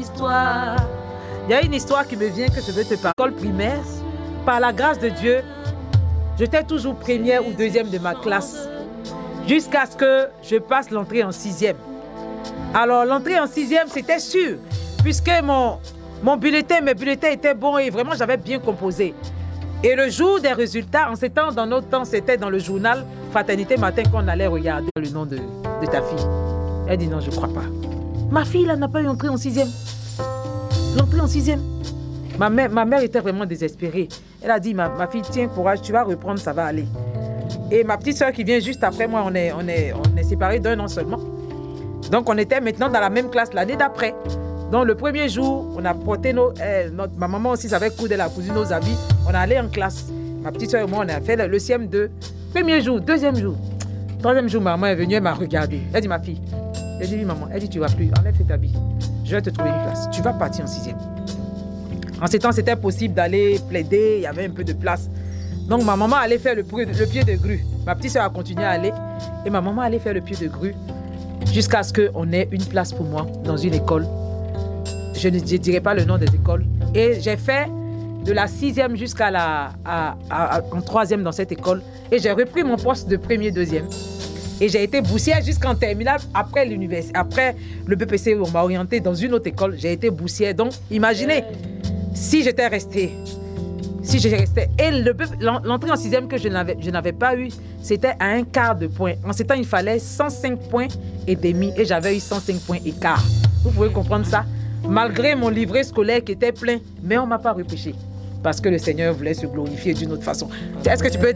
histoire. Il y a une histoire qui me vient que je veux te parler. École primaire, par la grâce de Dieu, j'étais toujours première ou deuxième de ma classe. Jusqu'à ce que je passe l'entrée en sixième. Alors l'entrée en sixième, c'était sûr. Puisque mes bulletins étaient bons et vraiment j'avais bien composé. Et le jour des résultats, en ces temps, dans notre temps, c'était dans le journal Fraternité Matin qu'on allait regarder le nom de ta fille. Elle dit non, je ne crois pas. Ma fille là n'a pas eu entrée en sixième. L'entrée en sixième. Ma mère était vraiment désespérée. Elle a dit ma fille, tiens courage, tu vas reprendre, ça va aller. Et ma petite soeur qui vient juste après moi, on est séparés d'1 an seulement. Donc on était maintenant dans la même classe l'année d'après. Donc le premier jour, on a porté ma maman aussi savait coudre, elle a cousu nos habits. On est allé en classe. Ma petite soeur et moi, on a fait le CM2. Premier jour, deuxième jour. Troisième jour, maman est venue, elle m'a regardé. Elle dit ma fille. Elle dit oui maman. Elle dit tu vas plus, enlève cet habit. Je vais te trouver une classe. Tu vas partir en sixième. En ces temps, c'était possible d'aller plaider. Il y avait un peu de place. Donc ma maman allait faire le pied de grue. Ma petite soeur a continué à aller. Et ma maman allait faire le pied de grue jusqu'à ce qu'on ait une place pour moi dans une école. Je ne dirai pas le nom des écoles. Et j'ai fait de la 6e jusqu'à en 3e dans cette école. Et j'ai repris mon poste de premier, deuxième. Et j'ai été boursière jusqu'en terminale après l'université. Après le BPC, on m'a orientée dans une autre école. J'ai été boursière. Donc, imaginez, si j'étais restée. Et l'entrée en 6e que je n'avais pas eu, c'était à 1/4 de point. En ce temps, il fallait 105 points et demi. Et j'avais eu 105 points et quart. Vous pouvez comprendre ça? Malgré mon livret scolaire qui était plein, mais on ne m'a pas repêché. Parce que le Seigneur voulait se glorifier d'une autre façon. Est-ce que tu peux